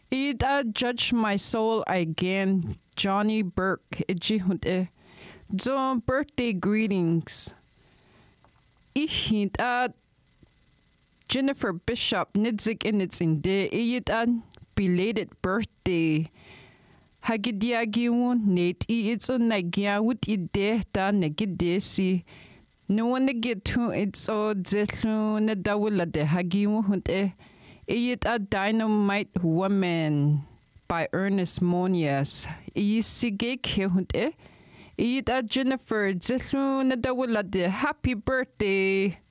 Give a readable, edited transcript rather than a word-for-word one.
Ida judge my soul again, Johnny Burke, ijihunte. John birthday greetings. Ihita Jennifer Bishop nidzik inits inde iyita belated birthday. Hagidiagiwon nate it's on nagya wut ide ta negidesi. No one get to it's all zeslu na dawula de hagiwon hunte. It a Dynamite Woman by Ernest Monias. Sige hunte. It a Jennifer Zeslu na dawula de happy birthday.